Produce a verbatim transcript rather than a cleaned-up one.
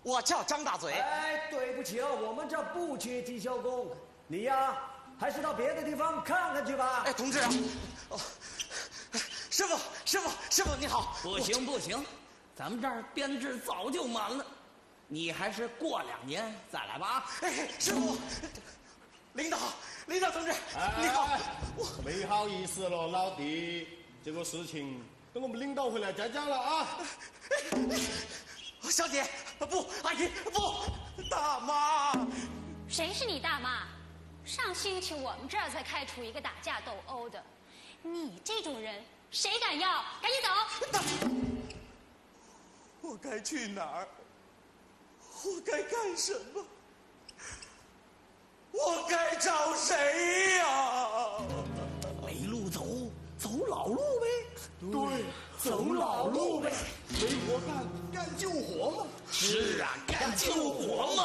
我叫张大嘴。 哎，对不起啊，我们这不缺技校工，你呀，还是到别的地方看看去吧。 哎，同志啊，哦，师傅，师傅，师傅你好。 不行不行，咱们这儿编制早就满了，你还是过两年再来吧。 哎，师傅，领导，领导同志，你好。 我没好意思了，老弟，这个事情等我们领导回来再讲了啊。 小姐，不，阿姨，不，大妈。 谁是你大妈？上星期我们这儿才开除一个打架斗殴的，你这种人谁敢要？赶紧走！ 我该去哪儿？我该干什么？我该找谁呀？ 没路走，走老路呗。 对，走老路呗。没活干，干救活嘛。 是啊，干救活